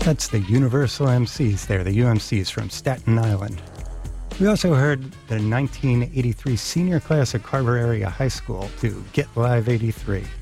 That's the Universal MCs there, the UMCs from Staten Island. We also heard the 1983 senior class at Carver Area High School do Get Live 83.